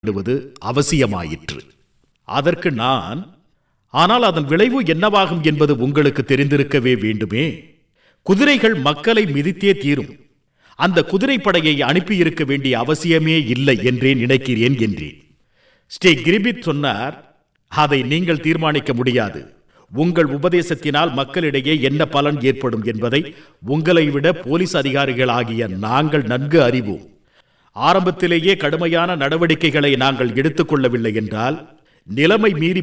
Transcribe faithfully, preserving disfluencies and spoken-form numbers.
விடுவது அவசியமாயிற்று. அதற்கு நான், ஆனால் அதன் விளைவு என்னவாகும் என்பது உங்களுக்கு தெரிந்திருக்கவே வேண்டுமே. குதிரைகள் மக்களை மிதித்தே தீரும். அந்த குதிரைப்படையை அனுப்பியிருக்க வேண்டிய அவசியமே இல்லை என்றே நினைக்கிறேன் என்றேன். ஸ்ரீ கிரிபித் சொன்னார், அதை நீங்கள் தீர்மானிக்க முடியாது. உங்கள் உபதேசத்தினால் மக்களிடையே என்ன பலன் ஏற்படும் என்பதை உங்களை விட போலீஸ் அதிகாரிகளாகிய நாங்கள் நன்கு அறிவோம். ஆரம்பத்திலேயே கடுமையான நடவடிக்கைகளை நாங்கள் எடுத்துக்கொள்ளவில்லை என்றால் நிலைமை மீறி